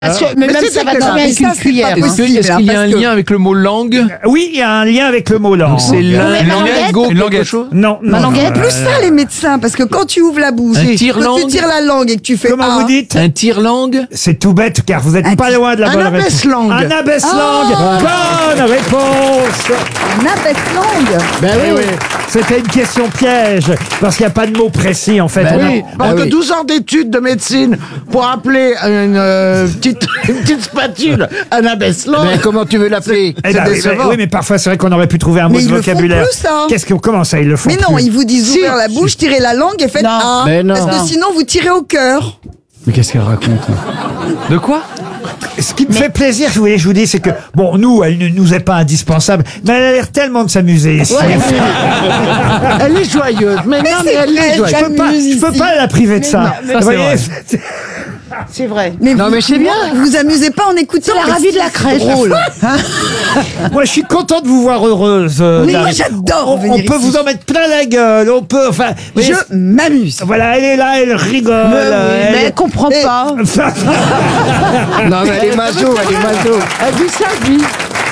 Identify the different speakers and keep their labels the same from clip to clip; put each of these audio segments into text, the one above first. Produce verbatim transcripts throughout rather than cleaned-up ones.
Speaker 1: Parce que, mais, mais même ça va tomber avec une cuillère.
Speaker 2: Est-ce qu'il est y a un lien avec le mot langue?
Speaker 3: Oui, il y a un lien avec le mot langue.
Speaker 2: C'est
Speaker 1: une
Speaker 2: languette,
Speaker 1: languette,
Speaker 2: une languette chose.
Speaker 3: Non, non.
Speaker 1: Ma languette.
Speaker 4: Plus ça, les médecins, parce que quand tu ouvres la bouche,
Speaker 2: Un
Speaker 4: quand tu
Speaker 2: tire-langue.
Speaker 4: tires la langue et que tu fais
Speaker 3: Comment
Speaker 4: ah,
Speaker 3: vous dites?
Speaker 2: Un tire-langue?
Speaker 3: C'est tout bête car vous êtes
Speaker 4: Un
Speaker 3: pas
Speaker 4: ti-
Speaker 3: loin de la
Speaker 5: un
Speaker 3: bonne réponse.
Speaker 5: abaisse-langue.
Speaker 3: Un abaisse-langue. Bonne réponse.
Speaker 4: un abaisse-langue.
Speaker 5: Ben oui, oui.
Speaker 3: C'était une question piège parce qu'il n'y a pas de mot précis en fait.
Speaker 5: Ben
Speaker 3: On a-
Speaker 5: oui, parce que douze ans d'études de médecine pour appeler une, euh, petite, une petite spatule un abaisse-langue.
Speaker 6: Mais comment tu veux l'appeler?
Speaker 3: Eh
Speaker 6: C'est
Speaker 3: ben, oui,
Speaker 6: décevant.
Speaker 3: mais, oui, mais parfois c'est vrai qu'on aurait pu trouver un mot
Speaker 4: Mais
Speaker 3: de
Speaker 4: ils le font
Speaker 3: vocabulaire.
Speaker 4: plus, ça.
Speaker 3: Qu'est-ce qu'on comment ça ils le font
Speaker 4: Mais non,
Speaker 3: plus
Speaker 4: ils vous disent
Speaker 5: Si.
Speaker 4: ouvrir la bouche, tirer la langue et faites
Speaker 1: Non.
Speaker 4: ah.
Speaker 6: Mais non.
Speaker 4: Parce que
Speaker 6: Non.
Speaker 4: sinon vous tirez au cœur.
Speaker 2: Mais qu'est-ce qu'elle raconte? De quoi?
Speaker 3: Ce qui me fait plaisir, je voulais, je vous dis, c'est que bon, nous, elle ne nous est pas indispensable, mais elle a l'air tellement de s'amuser ici.
Speaker 5: Elle est joyeuse. Mais non, mais elle est
Speaker 4: vrai,
Speaker 5: joyeuse.
Speaker 3: Je peux pas, je peux pas la priver de ça.
Speaker 1: non, mais
Speaker 3: Vous voyez,
Speaker 5: C'est vrai.
Speaker 4: Mais
Speaker 6: Non,
Speaker 4: vous,
Speaker 6: mais c'est bien.
Speaker 4: Vous vous amusez pas en écoutant.
Speaker 1: C'est la ravie de la crèche.
Speaker 4: Drôle.
Speaker 3: moi, je suis content de vous voir heureuse. euh,
Speaker 4: Oui, moi
Speaker 3: Dari.
Speaker 4: j'adore
Speaker 3: On,
Speaker 4: venir
Speaker 3: on peut
Speaker 4: ici.
Speaker 3: vous en mettre plein la gueule. On peut, enfin, vous voyez,
Speaker 4: Je m'amuse.
Speaker 3: voilà, elle est là, elle rigole. elle-
Speaker 1: Mais elle comprend
Speaker 4: Eh.
Speaker 1: pas.
Speaker 6: Non, mais elle est maso, elle est maso.
Speaker 5: Elle vit sa vie.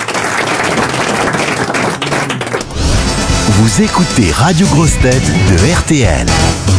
Speaker 7: Vous écoutez Radio Grosse Tête de R T L.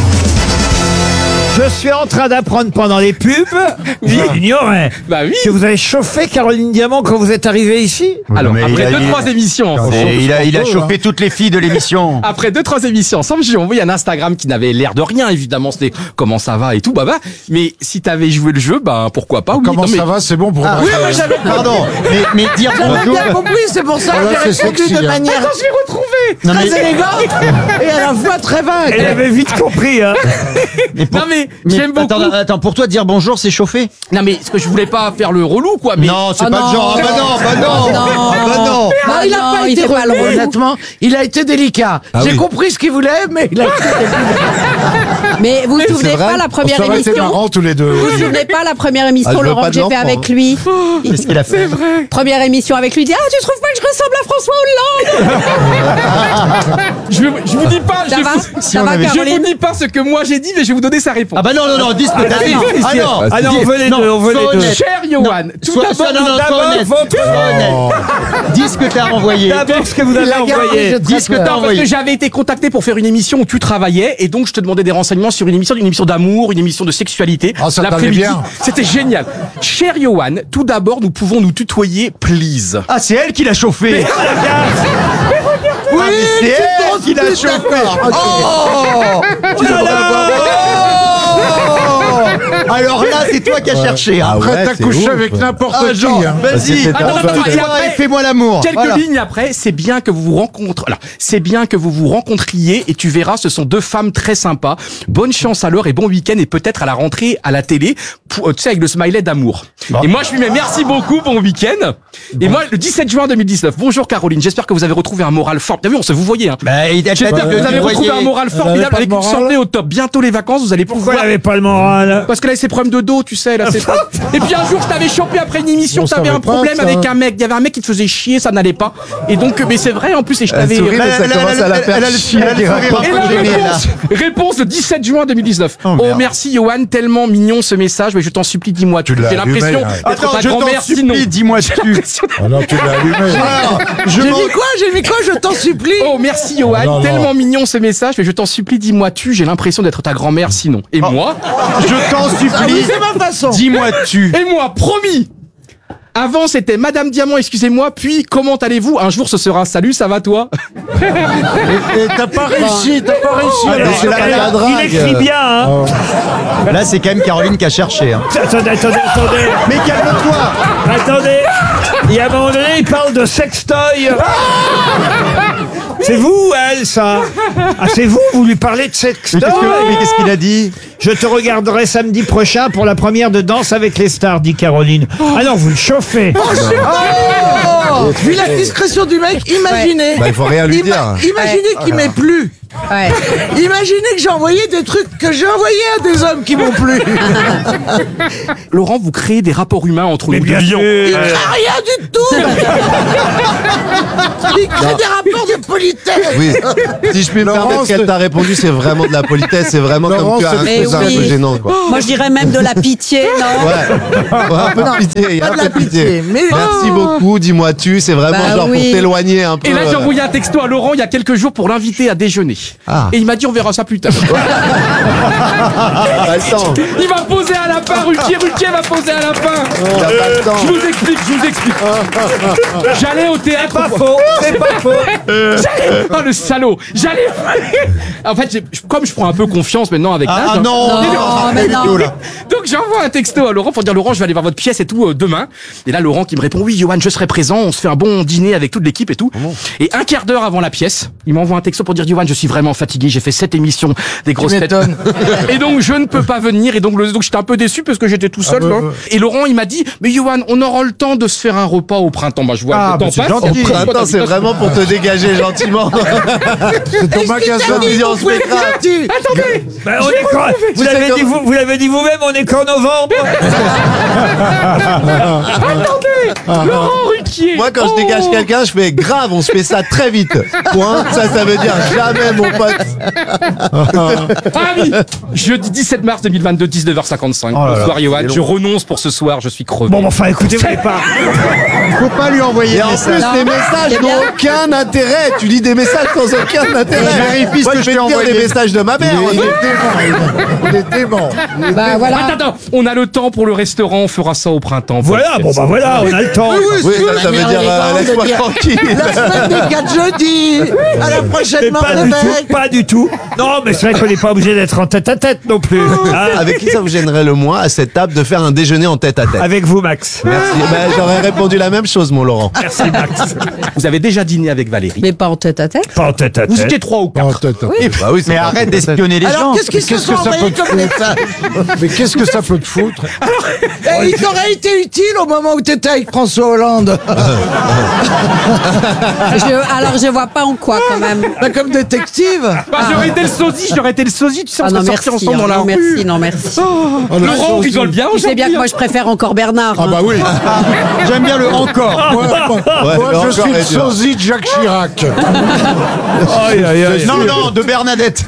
Speaker 3: Je suis en train d'apprendre pendant les pubs, j'ignorais,
Speaker 8: Bah oui.
Speaker 3: que vous avez chauffé Caroline Diamant quand vous êtes arrivé ici.
Speaker 8: Alors,
Speaker 9: mais
Speaker 8: après
Speaker 9: il a-
Speaker 8: deux,
Speaker 9: il-
Speaker 8: trois émissions ensemble.
Speaker 9: Et il a, il a chopé toutes les filles de l'émission.
Speaker 8: Après deux, trois émissions ensemble, je lui ai envoyé un Instagram qui n'avait l'air de rien, évidemment. C'était comment ça va et tout, bah bah. Mais si t'avais joué le jeu, bah pourquoi pas. Oui,
Speaker 9: Comment
Speaker 8: non, mais-
Speaker 9: ça va? C'est bon pour moi.
Speaker 8: Oui, oui, j'avais.
Speaker 9: Pardon, mais, mais dire
Speaker 5: J'avais
Speaker 9: bonjour.
Speaker 5: bien compris, c'est pour ça que
Speaker 9: Voilà,
Speaker 5: j'ai
Speaker 9: c'est
Speaker 5: répondu
Speaker 9: sexy,
Speaker 5: de
Speaker 9: hein.
Speaker 5: manière
Speaker 8: Attends, je l'ai retrouvé.
Speaker 9: Non,
Speaker 5: très
Speaker 9: mais,
Speaker 5: élégante et à la fois très vague.
Speaker 3: Elle avait vite compris. Hein.
Speaker 8: Non mais, j'aime beaucoup.
Speaker 6: Attends, attends, pour toi, dire bonjour, c'est chauffé?
Speaker 8: Non mais, ce que je voulais pas faire le relou, quoi. Mais
Speaker 9: non, c'est
Speaker 1: Ah
Speaker 9: pas
Speaker 1: non.
Speaker 9: le genre. Ah bah non, bah non,
Speaker 1: Non.
Speaker 9: ah bah non.
Speaker 5: Non,
Speaker 1: Ah
Speaker 5: il a
Speaker 1: non,
Speaker 5: pas
Speaker 1: il
Speaker 5: été
Speaker 1: fait pas le
Speaker 5: relou,
Speaker 1: relou.
Speaker 5: honnêtement. Il a été délicat.
Speaker 9: Ah
Speaker 5: J'ai
Speaker 9: oui.
Speaker 5: compris ce qu'il voulait, mais il a été délicat.
Speaker 1: Mais vous vous
Speaker 9: C'est
Speaker 1: souvenez
Speaker 9: vrai,
Speaker 1: pas la première
Speaker 9: ça aurait été
Speaker 1: émission?
Speaker 9: marrant tous les deux.
Speaker 1: Vous vous souvenez pas la première
Speaker 9: Ah,
Speaker 1: émission,
Speaker 9: je veux
Speaker 1: Laurent,
Speaker 9: pas
Speaker 1: que j'ai fait
Speaker 9: d'enfant,
Speaker 1: avec
Speaker 9: hein.
Speaker 1: lui?
Speaker 6: Qu'est-ce qu'il a fait?
Speaker 1: Première émission avec lui, il dit ah tu trouves pas que je ressemble à François Hollande?
Speaker 8: je, je vous dis pas.
Speaker 1: Ça
Speaker 8: je,
Speaker 1: va?
Speaker 8: vous-
Speaker 1: Ça
Speaker 9: on
Speaker 1: va,
Speaker 9: avait-
Speaker 8: je vous
Speaker 1: Caroline?
Speaker 8: dis pas ce que moi j'ai dit, mais je vais vous donner sa réponse.
Speaker 6: Ah bah non, non, non, dis ce que t'as dit. Ah non.
Speaker 3: Ah non, on veut les
Speaker 6: Non,
Speaker 3: deux, on veut
Speaker 6: sois
Speaker 3: les deux.
Speaker 6: honnête.
Speaker 8: Cher Johan, tout
Speaker 6: Sois-
Speaker 8: d'abord,
Speaker 6: sois- non, non, sois
Speaker 3: d'abord,
Speaker 6: honnête.
Speaker 3: votre-
Speaker 6: Sois honnête. Dis ce que t'as envoyé.
Speaker 3: D'abord ce que vous avez
Speaker 5: Il a gardé,
Speaker 3: envoyé.
Speaker 5: j'ai
Speaker 6: Dis ce que
Speaker 5: très
Speaker 6: t'as
Speaker 5: peur.
Speaker 8: parce que
Speaker 6: envoyé.
Speaker 8: j'avais été contacté pour faire une émission où tu travaillais et donc je te demandais des renseignements sur une émission, une émission d'amour, une émission de sexualité.
Speaker 9: Ah, ça t'allait
Speaker 8: l'après-midi.
Speaker 9: bien.
Speaker 8: C'était génial. Cher Johan, tout d'abord, nous pouvons nous tutoyer, please.
Speaker 6: Ah, c'est elle qui l'a chauffé.
Speaker 9: Oui, c'est elle qui l'a chauffé. Oh, tu devrais avoir- Oh. Alors là, c'est toi qui as cherché. hein. Après, t'as couché avec n'importe
Speaker 6: Ah,
Speaker 9: qui.
Speaker 6: genre,
Speaker 9: hein.
Speaker 6: vas-y,
Speaker 8: Attends, attends, attends, et
Speaker 6: touche-moi
Speaker 8: après-
Speaker 6: et fais-moi l'amour.
Speaker 8: Quelques
Speaker 6: Voilà.
Speaker 8: lignes après, c'est bien que vous vous rencontrez. Alors, c'est bien que vous vous rencontriez et tu verras, ce sont deux femmes très sympas. Bonne chance alors et bon week-end et peut-être à la rentrée à la télé, pour, euh, tu sais, avec le smiley d'amour. Et moi, je lui mets merci beaucoup, bon week-end. Et moi, le dix-sept juin deux mille dix-neuf. Bonjour Caroline, j'espère que vous avez retrouvé un moral fort. T'as vu, on se vous voyait. Hein.
Speaker 6: Bah, il a
Speaker 8: J'espère que vous avez retrouvé un moral formidable
Speaker 9: pas de
Speaker 8: avec une
Speaker 9: moral.
Speaker 8: santé au top. Bientôt les vacances, vous allez
Speaker 3: Pourquoi
Speaker 8: pouvoir.
Speaker 3: elle n'avait pas le moral?
Speaker 8: Parce que là, c'est problème de dos, tu sais, là, c'est pas- Et puis un jour, je t'avais chopé après une émission,
Speaker 9: On
Speaker 8: t'avais
Speaker 9: savait
Speaker 8: un
Speaker 9: pas,
Speaker 8: problème
Speaker 9: ça.
Speaker 8: avec un mec. Il y avait un mec qui te faisait chier, ça n'allait pas. Et donc, mais c'est vrai, en plus, et je t'avais.
Speaker 6: sourit, mais ça commence à la faire chier.
Speaker 8: Et la réponse, réponse le dix-sept juin deux mille dix-neuf. Oh,
Speaker 9: merde.
Speaker 8: merci Johan, tellement mignon ce message, mais je t'en supplie, dis-moi, tu
Speaker 9: Tu l'as
Speaker 8: j'ai l'impression
Speaker 9: allumé, hein.
Speaker 8: d'être
Speaker 6: Attends,
Speaker 8: ta
Speaker 6: je t'en
Speaker 8: grand-mère, sinon.
Speaker 6: supplie, dis-moi tu.
Speaker 9: Ah non, tu l'as allumé.
Speaker 6: Je
Speaker 5: J'ai
Speaker 6: m'en-
Speaker 5: mis quoi J'ai mis quoi Je t'en supplie.
Speaker 8: Oh, merci Johan,
Speaker 9: Non, non.
Speaker 8: tellement mignon ce message, mais je t'en supplie, dis-moi tu, j'ai l'impression d'être ta grand-mère, sinon. Et moi,
Speaker 6: Je t'en
Speaker 5: Ah oui,
Speaker 6: supplie,
Speaker 5: c'est ma façon.
Speaker 6: dis-moi tu.
Speaker 8: et moi, promis. Avant, c'était Madame Diamant, excusez-moi, puis comment allez-vous? Un jour, ce sera salut, ça va toi?
Speaker 5: Et t'as pas réussi, t'as pas réussi.
Speaker 3: Alors,
Speaker 6: c'est la-
Speaker 3: alors,
Speaker 6: la drague.
Speaker 3: il écrit bien. Hein.
Speaker 6: Là, c'est quand même Caroline qui a cherché. hein.
Speaker 3: Attendez, attendez, attendez.
Speaker 6: Mais calme-toi.
Speaker 3: Attendez, il y a un moment donné, il parle de sextoy. C'est vous, elle, ça? Ah, c'est vous, vous lui parlez de
Speaker 6: Mais
Speaker 3: sextoy?
Speaker 6: qu'est-ce que- mais qu'est-ce qu'il a dit?
Speaker 3: Je te regarderai samedi prochain pour la première de Danse avec les stars, dit Caroline. Ah non, vous le chauffez.
Speaker 5: Oh, vu la discrétion du mec, imaginez.
Speaker 9: Bah, il faut rien lui
Speaker 5: Ima-
Speaker 9: dire.
Speaker 5: Imaginez qu'il m'ait plu.
Speaker 1: Ouais.
Speaker 5: Imaginez que j'ai envoyé des trucs que j'ai envoyés à des hommes qui m'ont plu.
Speaker 8: Laurent, vous créez des rapports humains entre les deux lions.
Speaker 5: Il crée rien du tout. Il crée des rapports de politesse.
Speaker 6: Oui. Si je puis me
Speaker 9: Laurence,
Speaker 6: permettre, qu'elle t'a répondu, c'est vraiment de la politesse, c'est vraiment
Speaker 9: Laurence,
Speaker 6: comme tu as un
Speaker 1: mais
Speaker 6: cousin
Speaker 1: oui.
Speaker 6: un peu gênant, quoi.
Speaker 1: Moi, je dirais même de la pitié, non?
Speaker 6: Ouais. Ouais, un peu de pitié, il y a
Speaker 5: pas
Speaker 6: un
Speaker 5: de
Speaker 6: peu
Speaker 5: la
Speaker 6: de pitié.
Speaker 5: pitié, mais-
Speaker 6: Merci beaucoup, dis-moi tu, c'est vraiment
Speaker 1: Bah
Speaker 6: genre
Speaker 1: oui.
Speaker 6: pour t'éloigner un peu.
Speaker 8: Et là, j'ai
Speaker 6: euh,
Speaker 8: envoyé un texto à Laurent il y a quelques jours pour l'inviter à déjeuner.
Speaker 6: Ah.
Speaker 8: Et il m'a dit on verra ça plus tard.
Speaker 6: Pas le temps.
Speaker 8: Il va poser un lapin, Ruquier, Ruquier va poser un lapin.
Speaker 6: Il y a pas le temps.
Speaker 8: Je vous explique, je vous explique. J'allais au théâtre.
Speaker 3: Pas faux, c'est pas faux.
Speaker 8: J'allais- Oh le salaud. J'allais. En fait, j'ai- comme je prends un peu confiance maintenant avec l'âge.
Speaker 9: Ah non,
Speaker 1: Non, mais non.
Speaker 8: Donc j'envoie un texto à Laurent pour dire Laurent, je vais aller voir votre pièce et tout euh, demain. Et là Laurent qui me répond oui Johan, je serai présent, on se fait un bon dîner avec toute l'équipe et tout. Et un quart d'heure avant la pièce, il m'envoie un texto pour dire Johan, je suis vraiment fatigué, j'ai fait sept émissions des grosses têtes. Et donc je ne peux pas venir et donc, le- donc j'étais un peu déçu parce que j'étais tout seul. là. Et Laurent il m'a dit mais Johan, on aura le temps de se faire un repas au printemps. Bah je vois
Speaker 9: Ah,
Speaker 8: le temps
Speaker 9: bah, c'est
Speaker 8: passe.
Speaker 9: gentil.
Speaker 6: Au printemps, c'est vraiment pour te dégager gentiment.
Speaker 9: c'est ton magasin.
Speaker 6: Je te dis, on se mettra.
Speaker 8: Attendez.
Speaker 3: Ben, on est quand- vous
Speaker 6: Tu sais
Speaker 3: l'avez
Speaker 6: comme-
Speaker 3: dit, vous, vous l'avez dit vous-même, on est qu'en novembre.
Speaker 8: Attendez. Laurent Ruquier.
Speaker 6: Moi, quand je
Speaker 8: Oh.
Speaker 6: dégage quelqu'un, je fais grave, on se fait ça très vite. Point. Ça, ça veut dire jamais, mon pote.
Speaker 8: Ah oui. Jeudi dix-sept mars deux mille vingt-deux, dix-neuf heures cinquante-cinq.
Speaker 9: Oh là là,
Speaker 8: Bonsoir Johan,
Speaker 6: c'est
Speaker 8: je
Speaker 6: long.
Speaker 8: renonce pour ce soir, je suis crevé.
Speaker 3: Bon, enfin, écoutez, vous n'avez pas.
Speaker 9: Faut pas lui envoyer
Speaker 6: Et
Speaker 9: de
Speaker 6: en
Speaker 9: message.
Speaker 6: plus, les messages
Speaker 1: c'est
Speaker 6: n'ont
Speaker 1: bien.
Speaker 6: aucun intérêt. Tu lis des messages sans aucun intérêt.
Speaker 9: Vérifie ce
Speaker 6: Moi,
Speaker 9: que
Speaker 6: je
Speaker 9: je
Speaker 6: vais
Speaker 9: t'ai
Speaker 6: te dire
Speaker 9: envoyé.
Speaker 6: des messages de ma mère.
Speaker 9: Il est dément, il est dément.
Speaker 1: Bah voilà.
Speaker 8: Attends, attends, on a le temps pour le restaurant, on fera ça au printemps.
Speaker 3: Voilà, bon, bah voilà, on a le temps.
Speaker 6: Oui, ça, ça veut dire euh, laisse-moi tranquille.
Speaker 5: La semaine des quatre jeudis. À la
Speaker 3: Mais
Speaker 5: prochaine
Speaker 3: pas
Speaker 5: mort
Speaker 3: du
Speaker 5: de
Speaker 3: tout,
Speaker 5: mec.
Speaker 3: pas du tout. Non, mais c'est vrai qu'on n'est pas obligé d'être en tête à tête non plus. Hein.
Speaker 6: Avec qui ça vous gênerait le moins à cette table de faire un déjeuner en tête à tête?
Speaker 3: Avec vous, Max.
Speaker 6: Merci. Ben, j'aurais répondu la même chose, mon Laurent.
Speaker 3: Merci, Max.
Speaker 8: Vous avez déjà dîné avec Valérie.
Speaker 1: Mais pas en tête à tête.
Speaker 3: Pas en tête à
Speaker 8: Vous
Speaker 3: tête.
Speaker 8: étiez trois ou quatre.
Speaker 9: Oh, attends, attends.
Speaker 6: Bah oui, c'est
Speaker 9: Mais
Speaker 6: pas
Speaker 9: arrête
Speaker 6: en tête à tête.
Speaker 9: d'espionner les gens.
Speaker 5: Alors qu'est-ce qu'ils se
Speaker 9: Qu'est-ce
Speaker 5: sont
Speaker 9: que ça
Speaker 5: envoyés
Speaker 9: peut te
Speaker 5: comme message?
Speaker 9: Mais qu'est-ce que ça peut te foutre?
Speaker 5: Eh, il t'aurait été utile au moment où t'étais avec François Hollande.
Speaker 1: Je- alors, je vois pas en quoi, quand même.
Speaker 5: Bah, comme détective.
Speaker 8: Bah, j'aurais été le sosie, j'aurais été le sosie, tu sais, on
Speaker 1: Ah
Speaker 8: serait
Speaker 1: non,
Speaker 8: sortis
Speaker 1: merci.
Speaker 8: ensemble dans la
Speaker 1: non,
Speaker 8: rue.
Speaker 1: merci, non, merci.
Speaker 8: Laurent, on rigole bien
Speaker 1: Tu sais bien que moi, je préfère encore Bernard.
Speaker 9: Ah
Speaker 1: hein.
Speaker 9: bah oui. J'aime bien le encore. Moi, moi,
Speaker 6: Ouais,
Speaker 9: moi,
Speaker 6: le
Speaker 9: je
Speaker 6: encore
Speaker 9: suis le
Speaker 6: est dur.
Speaker 9: sosie de Jacques Chirac.
Speaker 3: Aïe, aïe, aïe.
Speaker 9: Non, non, de Bernadette.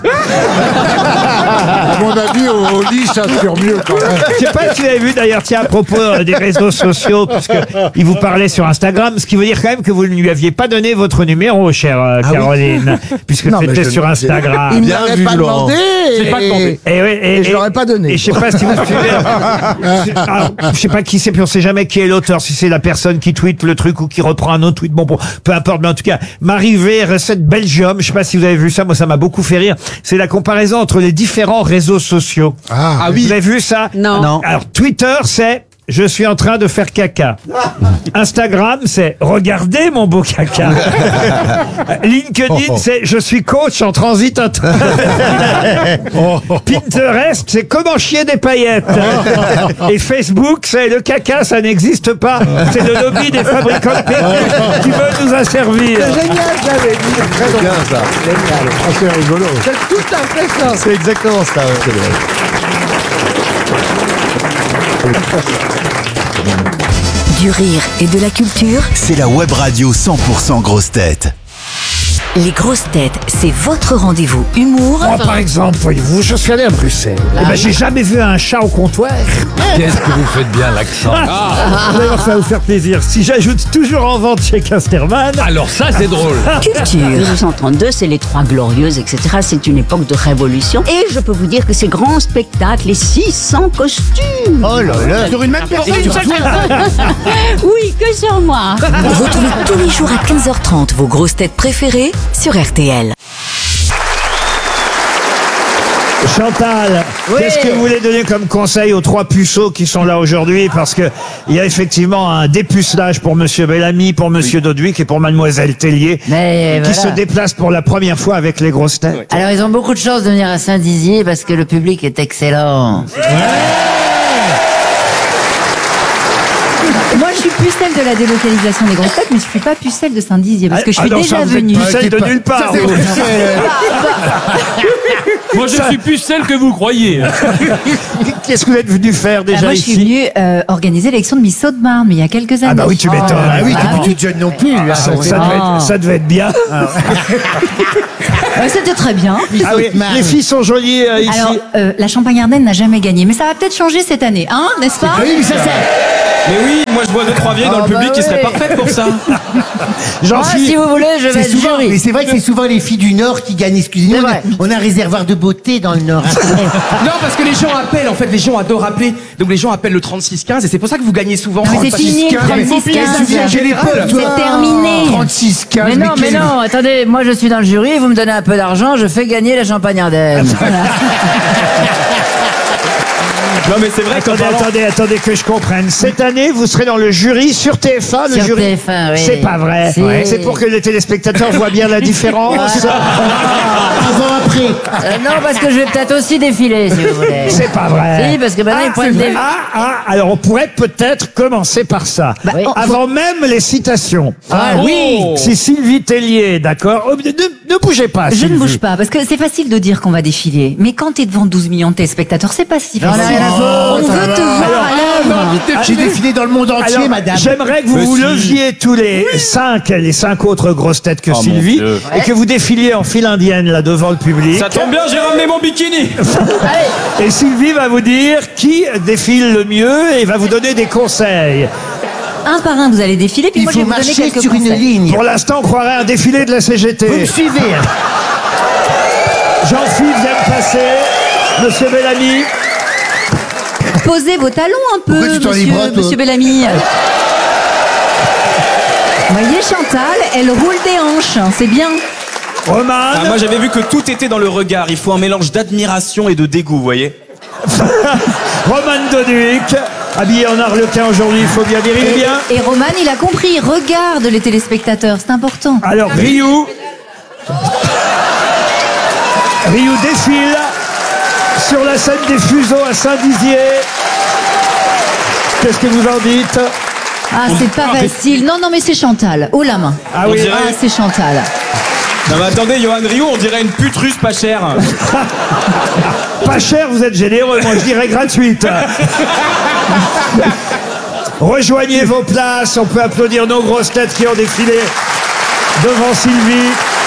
Speaker 9: À mon avis, au, au lit, ça assure mieux quand même.
Speaker 3: Je sais pas si vous avez vu d'ailleurs, tiens, à propos euh, des réseaux sociaux, parce que il vous parlait sur Instagram, ce qui veut dire quand même que vous ne lui aviez pas donné votre numéro, chère euh, Caroline, puisque
Speaker 9: Non, mais
Speaker 3: c'était
Speaker 9: je
Speaker 3: sur
Speaker 9: ne-
Speaker 3: Instagram.
Speaker 5: Il me
Speaker 6: Bien
Speaker 5: l'avait
Speaker 6: vu,
Speaker 5: pas
Speaker 6: Laurent.
Speaker 5: demandé.
Speaker 8: J'ai pas demandé.
Speaker 3: Et, ouais, et,
Speaker 5: Et je l'aurais pas donné.
Speaker 3: Et je sais pas si vous suivez. Alors, je sais pas qui c'est, puis on sait jamais qui est l'auteur, si c'est la personne qui tweet le truc ou qui reprend un autre tweet. Bon, bon, peu importe, mais en tout cas, Marivé, recette Belgium. Je sais pas si vous avez vu ça, moi ça m'a beaucoup fait rire. C'est la comparaison entre les différents réseaux sociaux.
Speaker 9: Ah,
Speaker 3: Vous avez vu ça?
Speaker 1: Non. Non.
Speaker 3: Alors, Twitter, c'est je suis en train de faire caca. Instagram, c'est regardez mon beau caca. LinkedIn, c'est je suis coach en transit. int- Pinterest, c'est comment chier des paillettes. Et Facebook, c'est le caca, ça n'existe pas. C'est le lobby des fabricants de perruques qui veulent nous asservir.
Speaker 5: C'est génial, j'avais dit.
Speaker 6: C'est bien ça.
Speaker 9: ah, c'est rigolo.
Speaker 5: C'est tout à fait ça.
Speaker 6: C'est exactement ça. ouais, c'est vrai.
Speaker 10: Du rire et de la culture,
Speaker 7: C'est la web radio cent pour cent grosse tête.
Speaker 10: les grosses têtes, c'est votre rendez-vous humour
Speaker 3: Moi, par exemple, voyez-vous, je suis allé à Bruxelles. Eh ben, j'ai jamais vu un chat au comptoir.
Speaker 2: Qu'est-ce que vous faites bien l'accent.
Speaker 3: D'ailleurs, ça va vous faire plaisir. Si j'ajoute toujours en vente chez Casterman.
Speaker 2: Alors ça, c'est drôle.
Speaker 10: culture.
Speaker 11: mille huit cent trente-deux, c'est les Trois Glorieuses, et cetera. C'est une époque de révolution. Et je peux vous dire que ces grands spectacles, les six cents costumes.
Speaker 9: Oh là là. Sur une même personne.
Speaker 11: Oui, que sur moi.
Speaker 10: Retrouvez tous les jours à quinze heures trente vos grosses têtes préférées sur R T L.
Speaker 3: Chantal, qu'est-ce que vous voulez donner comme conseil aux trois puceaux qui sont là aujourd'hui? Parce que il y a effectivement un dépucelage pour Monsieur Bellamy, pour Monsieur Doduic et pour Mademoiselle Tellier,
Speaker 11: Mais
Speaker 3: qui
Speaker 11: voilà.
Speaker 3: se déplacent pour la première fois avec les grosses têtes.
Speaker 11: Alors, ils ont beaucoup de chance de venir à Saint-Dizier parce que le public est excellent.
Speaker 12: Moi, je suis pucelle de la délocalisation des grosses têtes, mais je suis pas pucelle de Saint-Dizier, parce que je suis
Speaker 3: Ah non,
Speaker 12: déjà
Speaker 3: ça, vous êtes
Speaker 12: venue.
Speaker 3: pucelle de nulle part.
Speaker 6: Ça, c'est
Speaker 3: vous.
Speaker 2: Moi, je suis plus celle que vous croyez.
Speaker 3: Qu'est-ce que vous êtes venu faire
Speaker 12: Ah,
Speaker 3: déjà
Speaker 12: moi, je suis
Speaker 3: ici?
Speaker 12: venue euh, organiser l'élection de Miss Haute-Marne, mais il y a quelques années.
Speaker 3: Ah bah oui, tu m'étonnes.
Speaker 6: Ah oui,
Speaker 12: Ah
Speaker 6: t'es
Speaker 12: oui.
Speaker 6: plus jeune non plus. là.
Speaker 3: Ça, ça devait être, ça devait être bien.
Speaker 12: Ouais, C'était très bien.
Speaker 3: Ah oui, les filles sont jolies euh, ici.
Speaker 12: Alors, euh, la Champagne-Ardenne n'a jamais gagné, mais ça va peut-être changer cette année, hein, n'est-ce pas?
Speaker 6: Oui, mais ça, ça.
Speaker 2: Mais oui, moi je vois deux trois vieilles dans le
Speaker 12: Ah,
Speaker 2: public
Speaker 12: bah
Speaker 2: qui seraient
Speaker 12: ouais.
Speaker 2: parfaites pour ça.
Speaker 3: J'en
Speaker 12: Ah,
Speaker 3: suis.
Speaker 12: si vous voulez, je vais
Speaker 6: C'est
Speaker 12: être
Speaker 6: souvent, mais
Speaker 12: jury.
Speaker 6: c'est vrai que c'est souvent les filles du Nord qui gagnent. Excusez-moi,
Speaker 12: C'est
Speaker 6: on a,
Speaker 12: vrai.
Speaker 6: on a un réservoir de beauté dans le Nord.
Speaker 8: Non, parce que les gens appellent, en fait, les gens adorent appeler. Donc les gens appellent le trente-six quinze et c'est pour ça que vous gagnez souvent.
Speaker 12: Non, mais c'est fini, le trente-six quinze.
Speaker 6: J'ai les potes, toi.
Speaker 12: C'est terminé.
Speaker 6: trente-six quinze.
Speaker 13: Mais non, mais
Speaker 6: quel-
Speaker 13: non, attendez, moi je suis dans le jury, vous me donnez un peu d'argent, je fais gagner la Champagne-Ardenne.
Speaker 2: Non mais c'est vrai qu'en
Speaker 3: Attendez,
Speaker 2: parlant-
Speaker 3: attendez, attendez que je comprenne. Cette année, vous serez dans le jury sur T F un, le
Speaker 13: Sur
Speaker 3: jury.
Speaker 13: T F un, oui.
Speaker 3: C'est pas vrai.
Speaker 13: Si.
Speaker 3: Ouais. C'est pour que les téléspectateurs voient bien la différence.
Speaker 6: Avant, après.
Speaker 13: Euh, non, parce que je vais peut-être aussi défiler, si vous voulez.
Speaker 3: C'est pas vrai.
Speaker 13: Si, parce que maintenant,
Speaker 3: ah,
Speaker 13: ils pointent
Speaker 3: c'est vrai.
Speaker 13: des-
Speaker 3: ah, ah, alors on pourrait peut-être commencer par ça.
Speaker 13: Bah, oui.
Speaker 3: Avant même les citations.
Speaker 13: Ah,
Speaker 3: oui. C'est Sylvie Tellier, d'accord. Oh, ne, ne bougez pas.
Speaker 12: Je ne
Speaker 3: Sylvie.
Speaker 12: bouge pas, parce que c'est facile de dire qu'on va défiler. Mais quand t'es devant douze millions de téléspectateurs, c'est pas si
Speaker 13: On a
Speaker 12: facile.
Speaker 13: rien à foutre.
Speaker 12: On veut te voir à l'œuvre.
Speaker 6: J'ai défilé dans le monde entier,
Speaker 3: Alors,
Speaker 6: madame.
Speaker 3: j'aimerais que vous
Speaker 2: Mais
Speaker 3: vous
Speaker 2: si.
Speaker 3: leviez tous les cinq, les cinq autres grosses têtes que
Speaker 2: Oh, mon
Speaker 3: Sylvie,
Speaker 2: Dieu.
Speaker 3: et que vous défiliez en file indienne là devant le public.
Speaker 2: Ça tombe bien, j'ai ramené mon bikini.
Speaker 3: Et Sylvie va vous dire qui défile le mieux et va vous donner des conseils.
Speaker 12: Un par un, vous allez défiler, puis
Speaker 6: Il
Speaker 12: moi je
Speaker 6: faut
Speaker 12: vais vous donner
Speaker 6: marcher
Speaker 12: quelques
Speaker 6: sur une
Speaker 12: conseils.
Speaker 6: ligne.
Speaker 3: Pour l'instant, on croirait un défilé de la C G T.
Speaker 6: Vous me suivez, hein.
Speaker 3: Jean-Philippe vient de passer. Monsieur Bellamy.
Speaker 12: Posez vos talons un peu,
Speaker 6: Pourquoi tu t'en
Speaker 12: monsieur,
Speaker 6: libres, toi
Speaker 12: monsieur Bellamy. Vous voyez Chantal, elle roule des hanches, hein, c'est bien.
Speaker 3: Roman.
Speaker 14: Ah, moi j'avais vu que tout était dans le regard. Il faut un mélange d'admiration et de dégoût, vous voyez.
Speaker 3: Roman Doduic. Habillé en arlequin aujourd'hui, il faut bien dire, il est bien.
Speaker 12: Et Roman, il a compris, regarde les téléspectateurs, c'est important.
Speaker 3: Alors, Ryu. Ryu défile sur la scène des fuseaux à Saint-Dizier. Qu'est-ce que vous en dites?
Speaker 12: Ah, c'est pas facile. Non, non, mais c'est Chantal. Haut la main.
Speaker 3: Ah oui.
Speaker 12: Ah, c'est Chantal.
Speaker 14: Non mais attendez, Johan Rioux, on dirait une pute russe pas chère.
Speaker 3: Pas cher, vous êtes généreux, moi je dirais gratuite. Rejoignez vos places, on peut applaudir nos grosses têtes qui ont défilé devant Sylvie.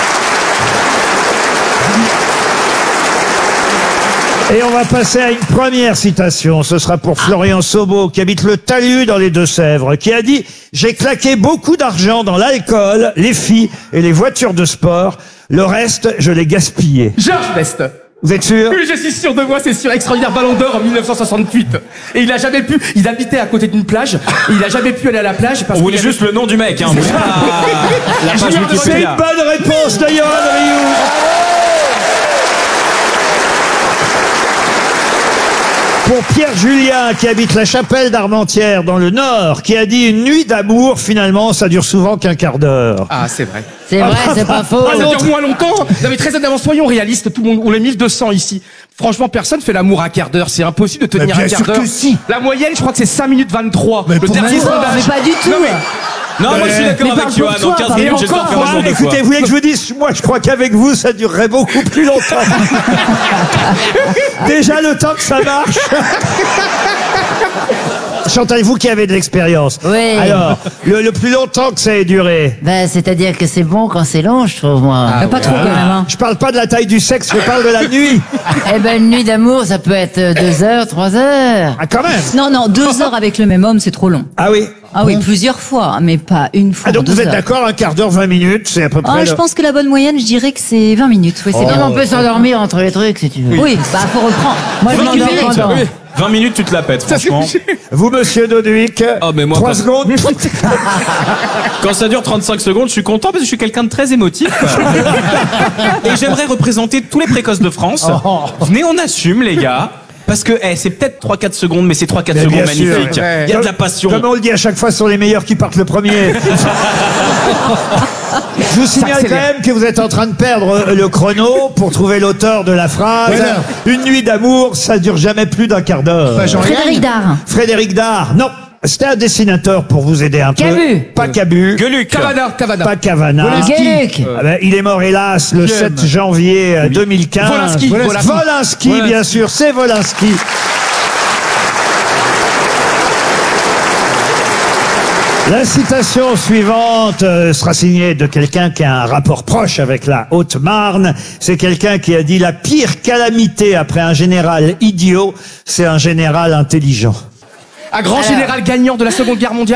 Speaker 3: Et on va passer à une première citation. Ce sera pour Florian Sobo, qui habite le Talus dans les Deux-Sèvres, qui a dit « J'ai claqué beaucoup d'argent dans l'alcool, les filles et les voitures de sport. Le reste, je l'ai gaspillé. »
Speaker 8: Georges Best.
Speaker 3: Vous êtes sûr?
Speaker 8: Oui, je suis sûr de moi, c'est sûr. Extraordinaire Ballon d'Or en mille neuf cent soixante-huit. Et il a jamais pu, il habitait à côté d'une plage, et il a jamais pu aller à la plage parce
Speaker 14: On
Speaker 8: qu'il
Speaker 14: voulait
Speaker 8: avait-
Speaker 14: juste le nom du mec, hein. On voulait pas la page
Speaker 8: Joueur de
Speaker 3: C'est une
Speaker 14: Wikipédia.
Speaker 3: bonne réponse de Johan Rioux. Pour Pierre Julien, qui habite la Chapelle d'Armentières dans le Nord, qui a dit « Une nuit d'amour, finalement, ça dure souvent qu'un quart d'heure. »
Speaker 8: Ah, c'est vrai.
Speaker 13: C'est vrai, c'est pas faux.
Speaker 8: Ah, ça dure moins longtemps. Non, mais très honnêtement, soyons réalistes. Tout le monde, on est mille deux cents ici. Franchement, personne fait l'amour un quart d'heure. C'est impossible de tenir
Speaker 6: Mais
Speaker 8: un
Speaker 6: bien
Speaker 8: quart
Speaker 6: sûr
Speaker 8: d'heure.
Speaker 6: que si.
Speaker 8: La moyenne, je crois que c'est cinq minutes vingt-trois.
Speaker 6: Mais
Speaker 8: le
Speaker 6: pour
Speaker 8: dernier
Speaker 6: moi,
Speaker 8: sondage.
Speaker 12: Mais pas du tout.
Speaker 8: Non, mais-
Speaker 14: Non, moi je suis d'accord
Speaker 13: Mais
Speaker 14: avec
Speaker 13: parle
Speaker 14: Johan.
Speaker 13: pour toi,
Speaker 14: En quinze
Speaker 13: parle
Speaker 14: minutes, j'espère
Speaker 8: encore,
Speaker 14: faire le
Speaker 3: Ah,
Speaker 14: nombre de fois.
Speaker 3: écoutez, vous voulez que je vous dise, moi je crois qu'avec vous, ça durerait beaucoup plus longtemps. Déjà le temps que ça marche. Chantal, vous qui avez de l'expérience.
Speaker 13: Oui.
Speaker 3: Alors, le, le plus longtemps que ça ait duré.
Speaker 13: Ben, c'est-à-dire que c'est bon quand c'est long, je trouve, moi.
Speaker 12: Mais pas trop quand même. Hein.
Speaker 3: Je parle pas de la taille du sexe, je parle de la nuit.
Speaker 13: Eh ben, une nuit d'amour, ça peut être euh, deux heures, trois heures.
Speaker 3: Ah, quand même.
Speaker 12: Non, non, deux heures avec le même homme, c'est trop long.
Speaker 3: Ah oui.
Speaker 12: Ah oui, plusieurs fois, mais pas une fois.
Speaker 3: Ah, donc
Speaker 12: deux
Speaker 3: vous êtes
Speaker 12: heures.
Speaker 3: d'accord, un quart d'heure, vingt minutes, c'est à peu près.
Speaker 12: Ah,
Speaker 3: le-
Speaker 12: je pense que la bonne moyenne, je dirais que c'est vingt minutes. Oui, c'est
Speaker 13: Même
Speaker 12: bien.
Speaker 13: on peut s'endormir entre les trucs, si tu veux.
Speaker 12: Oui, bah faut reprendre. Moi, je
Speaker 14: vingt
Speaker 12: m'endors
Speaker 14: minutes,
Speaker 12: pendant.
Speaker 14: oui. vingt minutes, tu te la pètes, franchement.
Speaker 3: Vous, monsieur Doduic.
Speaker 14: Oh, mais moi,
Speaker 3: Trois
Speaker 14: pas-
Speaker 3: secondes.
Speaker 14: Quand ça dure trente-cinq secondes, je suis content parce que je suis quelqu'un de très émotif. Et j'aimerais représenter tous les précoces de France. Venez, on assume, les gars. Parce que eh, c'est peut-être trois quatre secondes, mais c'est trois quatre
Speaker 3: Mais
Speaker 14: secondes
Speaker 3: bien sûr.
Speaker 14: magnifiques. Il y a de la passion.
Speaker 3: Comme on le dit à chaque fois, ce sont les meilleurs qui partent le premier. Je vous signale quand même que vous êtes en train de perdre le chrono pour trouver l'auteur de la phrase.
Speaker 6: Ouais,
Speaker 3: Une nuit d'amour, ça dure jamais plus d'un quart d'heure.
Speaker 6: Bah, Jean-Yann.
Speaker 12: Frédéric Dard.
Speaker 3: Frédéric Dard, non. C'était un dessinateur pour vous aider un peu.
Speaker 13: Cabu.
Speaker 3: Pas Cabu.
Speaker 2: Gueluc.
Speaker 8: Cavana, Cavana.
Speaker 3: Pas Cavana.
Speaker 13: Gueluc.
Speaker 3: Ah ben, il est mort hélas le sept janvier euh, deux mille quinze.
Speaker 8: Volinsky.
Speaker 3: Volinsky,
Speaker 8: Volinsky.
Speaker 3: bien sûr, c'est Volinsky. La citation suivante euh, sera signée de quelqu'un qui a un rapport proche avec la Haute-Marne. C'est quelqu'un qui a dit: la pire calamité après un général idiot, c'est un général intelligent.
Speaker 8: Un grand général gagnant de la Seconde Guerre mondiale.